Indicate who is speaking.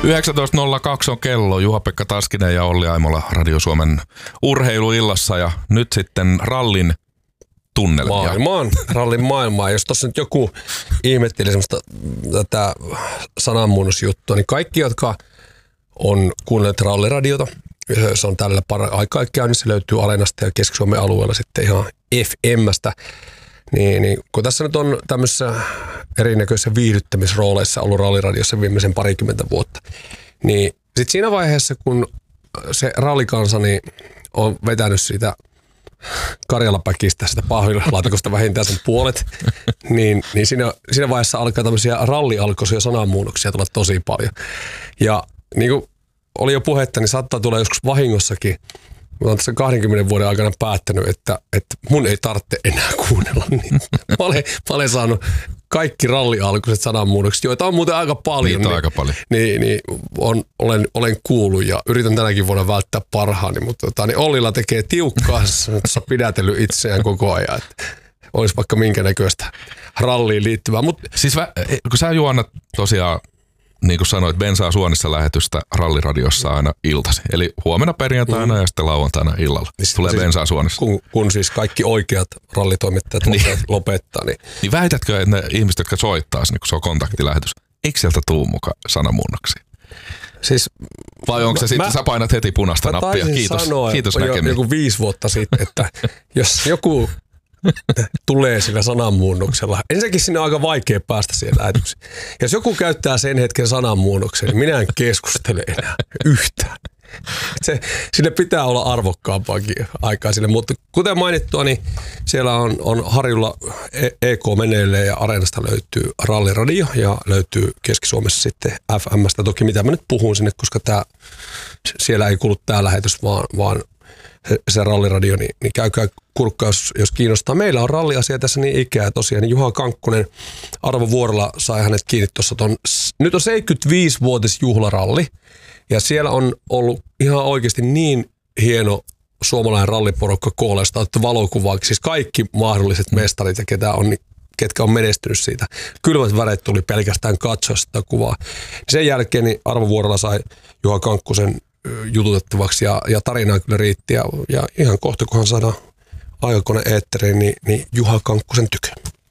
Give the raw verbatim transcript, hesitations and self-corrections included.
Speaker 1: yhdeksäntoista nolla kaksi on kello. Juha-Pekka Taskinen ja Olli Aimola Radio Suomen urheiluillassa ja nyt sitten rallin tunnelmia.
Speaker 2: Maailmaan, rallin maailmaa. Jos tuossa nyt joku ihmetteli semmoista tätä sananmuunnosjuttua, niin kaikki, jotka on kuunnelleet ralliradiota, se on tällä para- aikaa käynnissä, löytyy Aleenasta ja Keski-Suomen alueella sitten ihan F M:stä. Niin, niin, kun tässä nyt on tämmöisissä erinäköisissä viihdyttämisrooleissa ollut ralliradiossa viimeisen parikymmentä vuotta, niin sitten siinä vaiheessa, kun se rallikansa niin on vetänyt siitä Karjalapäkistä, sitä pahvilaatikosta vähintään sen puolet, niin, niin siinä, siinä vaiheessa alkaa tämmöisiä rallialkoisia sananmuunnoksia tulla tosi paljon. Ja niin kuin oli jo puhetta, niin saattaa tulla joskus vahingossakin. Mä oon tässä kahdenkymmenen vuoden aikana päättänyt, että, että mun ei tarvitse enää kuunnella niitä. Mä olen, mä olen saanut kaikki rallialkuiset sananmuunnokset, joita on muuten aika paljon.
Speaker 1: Niitä on
Speaker 2: niin,
Speaker 1: aika paljon.
Speaker 2: Niin, niin on, olen, olen kuullut ja yritän tänäkin vuonna välttää parhaani, mutta tota, niin Ollilla tekee tiukkaa, että pidätellyt itseään koko ajan. Että olisi vaikka minkä näköistä ralliin liittyvää. Mut,
Speaker 1: siis vä, kun sä juonnat tosiaan, niin kuin sanoit, Bensaa Suonissa lähetystä ralliradiossa aina iltasi. Eli huomenna perjantaina mm. ja sitten lauantaina illalla. Niin tulee siis, Bensaa Suonissa.
Speaker 2: Kun, kun siis kaikki oikeat rallitoimittajat niin. lopettaa. Niin.
Speaker 1: niin väitätkö, että ne ihmiset, jotka soittaa sinne, kun se on kontaktilähetys, eikö sieltä tuu mukaan sanamuunnoksia?
Speaker 2: Siis,
Speaker 1: vai onko se sitten, sä painat heti punaista nappia? Kiitos,
Speaker 2: sanoa,
Speaker 1: kiitos näkemiin.
Speaker 2: Joku viisi vuotta sitten, että jos joku tulee sillä sananmuunnoksella. Ensinnäkin sinne on aika vaikea päästä siihen lähetykseen. Jos joku käyttää sen hetken sananmuunnoksen, niin minä en keskustele enää yhtään. Se, sille pitää olla arvokkaampaakin aikaa sille, mutta kuten mainittua, niin siellä on, on Harjulla E K meneilleen ja Areenasta löytyy ralliradio ja löytyy Keski-Suomessa sitten F M:stä. Toki mitä mä nyt puhun sinne, koska tää, siellä ei kuulu tämä lähetys, vaan, vaan se ralliradio, niin, niin käykää kurkkaa, jos, jos kiinnostaa. Meillä on ralliasia tässä niin ikää tosiaan. Niin Juha Kankkunen, Arvo Vuorola sai hänet kiinni tuossa ton, nyt on seitsemänkymmentäviisivuotis juhlaralli. Ja siellä on ollut ihan oikeasti niin hieno suomalainen ralliporukka koolla, josta on otettu valokuvaa. Siis kaikki mahdolliset mestarit ja ketä on, ketkä on menestynyt siitä. Kylmät väreet tuli pelkästään katsoa sitä kuvaa. Sen jälkeen niin Arvo Vuorola sai Juha Kankkusen jututettavaksi ja, ja tarinaa kyllä riitti. Ja, ja ihan kohta, kunhan saadaan aikakone eetteriin, niin, niin Juha Kankkusen tykö.